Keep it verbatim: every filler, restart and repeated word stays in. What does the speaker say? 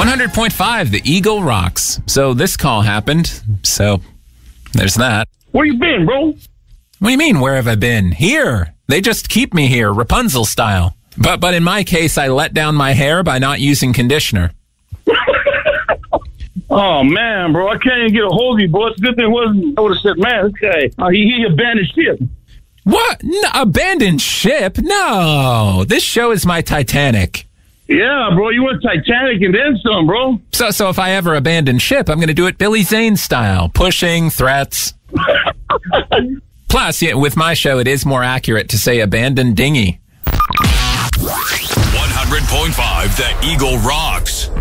one hundred point five, the Eagle rocks. So this call happened. So there's that. Where you been, bro? What do you mean, where have I been? Here. They just keep me here, Rapunzel style. But but in my case, I let down my hair by not using conditioner. Oh, man, bro. I can't even get a hold of you, bro. It's a good thing it wasn't. I would have said, man, this guy, uh, he, he abandoned ship. What? No, abandoned ship? No. This show is my Titanic. Yeah, bro. You went Titanic and then some, bro. So so if I ever abandon ship, I'm going to do it Billy Zane style. Pushing, threats. Plus, yeah, with my show, it is more accurate to say abandoned dinghy. one hundred point five, the Eagle rocks.